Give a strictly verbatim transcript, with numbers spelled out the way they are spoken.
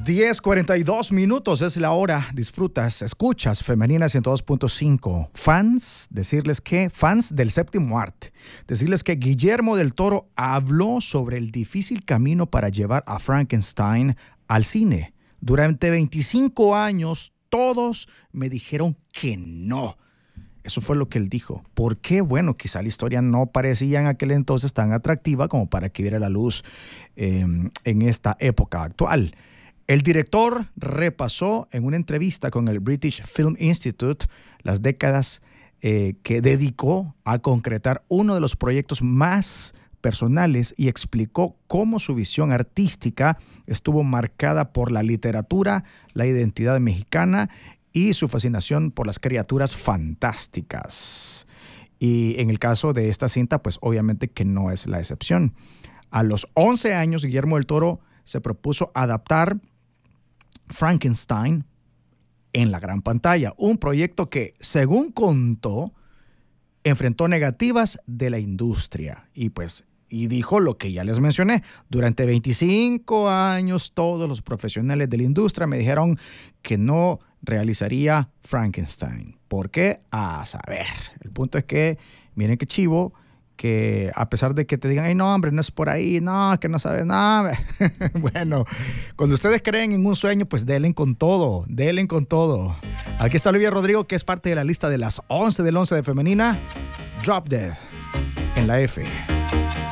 diez cuarenta y dos minutos es la hora. Disfrutas, escuchas Femenina ciento dos punto cinco. Fans, decirles que, fans del séptimo arte, decirles que Guillermo del Toro habló sobre el difícil camino para llevar a Frankenstein al cine. Durante veinticinco años, todos me dijeron que no. Eso fue lo que él dijo. ¿Por qué? Bueno, quizá la historia no parecía en aquel entonces tan atractiva como para que viera la luz eh, en esta época actual. El director repasó en una entrevista con el British Film Institute las décadas eh, que dedicó a concretar uno de los proyectos más personales y explicó cómo su visión artística estuvo marcada por la literatura, la identidad mexicana y su fascinación por las criaturas fantásticas. Y en el caso de esta cinta, pues obviamente que no es la excepción. A los once años, Guillermo del Toro se propuso adaptar Frankenstein en la gran pantalla, un proyecto que, según contó, enfrentó negativas de la industria y pues y dijo lo que ya les mencioné. Durante veinticinco años todos los profesionales de la industria me dijeron que no realizaría Frankenstein. ¿Por qué? A saber. El punto es que, miren qué chivo, que a pesar de que te digan, ay no hombre, no es por ahí, no, que no sabes nada. Bueno, cuando ustedes creen en un sueño, pues denle con todo, denle con todo. Aquí está Olivia Rodrigo, que es parte de la lista de las once del once de Femenina. Drop Dead en la F.